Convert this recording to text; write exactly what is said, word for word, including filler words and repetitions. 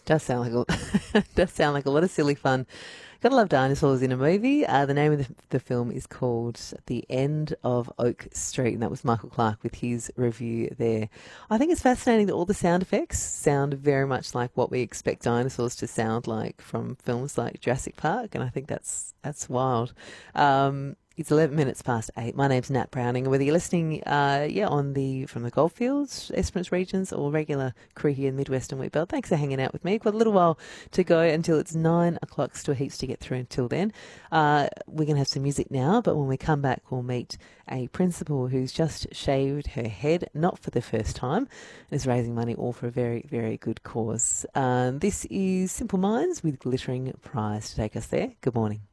Does sound like a does sound like a lot of silly fun. Gotta love dinosaurs in a movie. Uh, the name of the, the film is called The End of Oak Street, and that was Michael Clark with his review there. I think it's fascinating that all the sound effects sound very much like what we expect dinosaurs to sound like from films like Jurassic Park, and I think that's that's wild. Um, it's eleven minutes past eight. My name's Nat Browning. Whether you're listening, uh, yeah, on the from the Goldfields, Esperance regions, or regular Creaky and Midwestern Wheat Belt, thanks for hanging out with me. Got a little while to go until it's nine o'clock. Still heaps to get through until then. Uh, we're going to have some music now, but when we come back, we'll meet a principal who's just shaved her head, not for the first time, and is raising money all for a very, very good cause. Um, this is Simple Minds with Glittering Prize to take us there. Good morning.